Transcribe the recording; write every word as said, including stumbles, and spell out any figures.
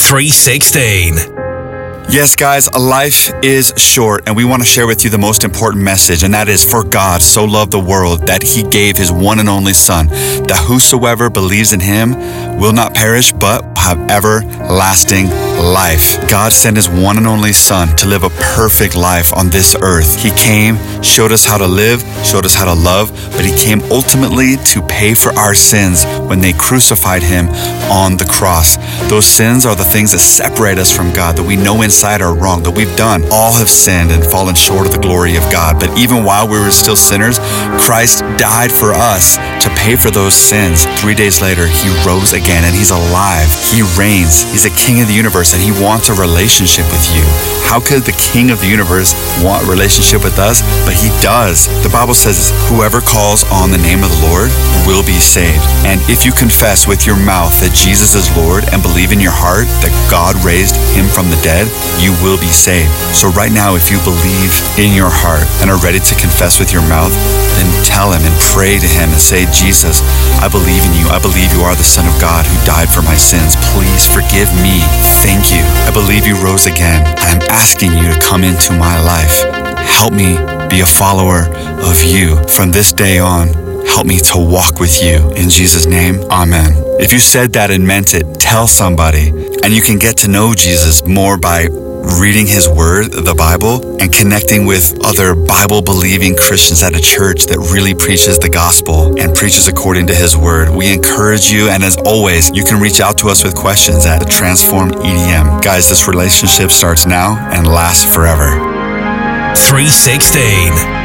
three sixteen. Yes, guys, life is short, and we want to share with you the most important message, and that is, for God so loved the world that he gave his one and only Son, that whosoever believes in him will not perish, but have everlasting life. God sent his one and only Son to live a perfect life on this earth. He came, showed us how to live, showed us how to love, but he came ultimately to pay for our sins when they crucified him on the cross. Those sins are the things that separate us from God, that we know inside are wrong, that we've done. All have sinned and fallen short of the glory of God. But even while we were still sinners, Christ died for us to pay for those sins. Three days later, he rose again, and he's alive. He reigns. He's a king of the universe, and he wants a relationship with you. How could the king of the universe want a relationship with us? But he does. The Bible says, whoever calls on the name of the Lord will be saved. And if you confess with your mouth that Jesus is Lord and believe in your heart that God raised him from the dead, you will be saved. So right now, if you believe in your heart and are ready to confess with your mouth, then tell him and pray to him and say, Jesus, I believe in you. I believe you are the Son of God who died for my sins. Please forgive me. Thank you. I believe you rose again. I'm asking you to come into my life. Help me be a follower of you from this day on. Help me to walk with you. In Jesus' name, amen. If you said that and meant it, tell somebody. And you can get to know Jesus more by reading his word, the Bible, and connecting with other Bible-believing Christians at a church that really preaches the gospel and preaches according to his word. We encourage you, and as always, you can reach out to us with questions at Transformed E D M. Guys, this relationship starts now and lasts forever. three sixteen.